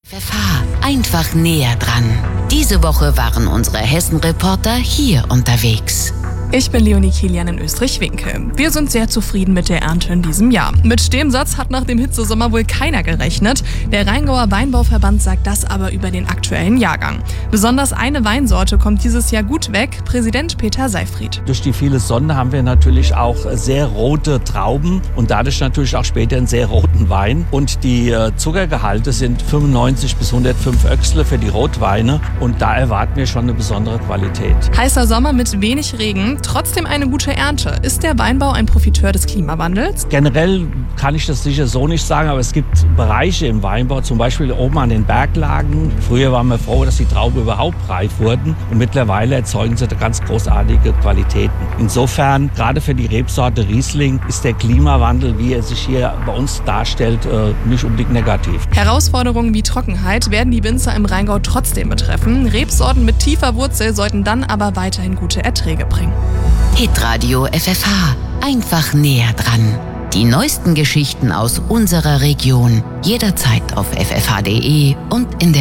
FFH, einfach näher dran. Diese Woche waren unsere Hessen-Reporter hier unterwegs. Ich bin Leonie Kilian in Österreich-Winkel. Wir sind sehr zufrieden mit der Ernte in diesem Jahr. Mit dem Satz hat nach dem Hitzesommer wohl keiner gerechnet. Der Rheingauer Weinbauverband sagt das aber über den aktuellen Jahrgang. Besonders eine Weinsorte kommt dieses Jahr gut weg, Präsident Peter Seyfried. Durch die viele Sonne haben wir natürlich auch sehr rote Trauben und dadurch natürlich auch später einen sehr roten Wein. Und die Zuckergehalte sind 95 bis 105 Öchsle für die Rotweine und da erwarten wir schon eine besondere Qualität. Heißer Sommer mit wenig Regen, trotzdem eine gute Ernte. Ist der Weinbau ein Profiteur des Klimawandels? Generell kann ich das sicher so nicht sagen, aber es gibt Bereiche im Weinbau, zum Beispiel oben an den Berglagen. Früher waren wir froh, dass die Trauben überhaupt reif wurden und mittlerweile erzeugen sie da ganz großartige Qualitäten. Insofern, gerade für die Rebsorte Riesling, ist der Klimawandel, wie er sich hier bei uns darstellt, nicht unbedingt negativ. Herausforderungen wie Trockenheit werden die Winzer im Rheingau trotzdem betreffen. Rebsorten mit tiefer Wurzel sollten dann aber weiterhin gute Erträge bringen. Hitradio FFH, einfach näher dran. Die neuesten Geschichten aus unserer Region, jederzeit auf ffh.de und in der